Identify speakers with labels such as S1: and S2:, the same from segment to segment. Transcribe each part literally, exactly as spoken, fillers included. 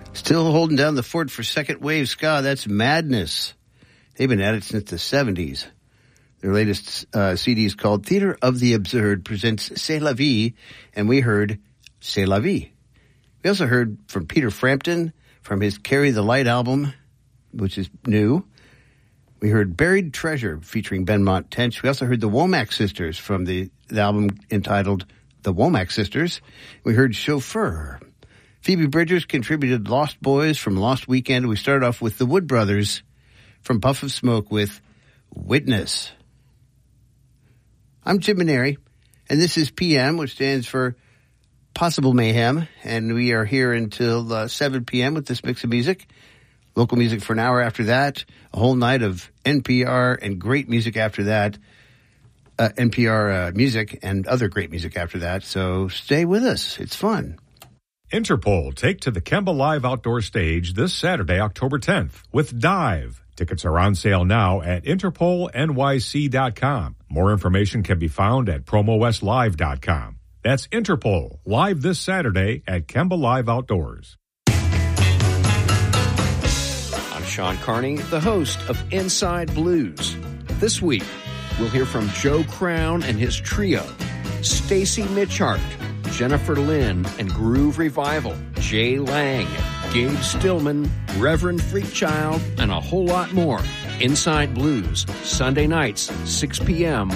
S1: Still holding down the fort for second wave ska. That's Madness. They've been at it since the seventies. Their latest uh, C D is called Theater of the Absurd presents C'est la vie, and we heard C'est la vie. We also heard from Peter Frampton from his Carry the Light album, which is new. We heard Buried Treasure featuring Benmont Tench. We also heard the Womack Sisters from the, the album entitled The Womack Sisters. We heard Chauffeur. Phoebe Bridgers contributed Lost Boys from Lost Weekend. We started off with the Wood Brothers from Puff of Smoke with Witness. I'm Jim Maneri, and this is P M, which stands for Possible Mayhem, and we are here until uh, seven p.m. with this mix of music. Local music for an hour after that, a whole night of N P R and great music after that, uh, N P R uh, music and other great music after that, so stay with us. It's fun.
S2: Interpol take to the Kemba Live Outdoor Stage this Saturday, October tenth, with Dive. Tickets are on sale now at interpol n y c dot com. More information can be found at promo west live dot com. That's Interpol, live this Saturday at Kemba Live Outdoors.
S3: I'm Sean Carney, the host of Inside Blues. This week, we'll hear from Joe Crown and his trio, Stacy Mitchart, Jennifer Lynn and Groove Revival, Jay Lang, Gabe Stillman, Reverend Freakchild, and a whole lot more. Inside Blues, Sunday nights, six p.m.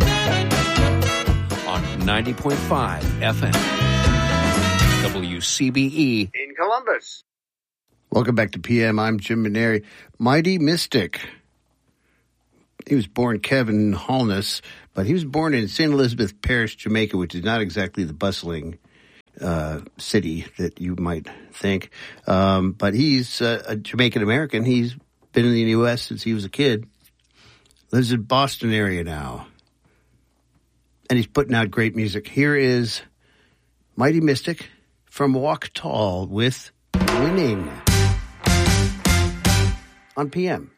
S3: on ninety point five F M. W C B E
S1: in Columbus. Welcome back to P M. I'm Jim Maneri. Mighty Mystic. He was born Kevin Holness, but he was born in Saint Elizabeth Parish, Jamaica, which is not exactly the bustling uh, city that you might think. Um, but he's uh, a Jamaican-American. He's been in the U S since he was a kid. Lives in Boston area now. And he's putting out great music. Here is Mighty Mystic from Walk Tall with Winning on P M.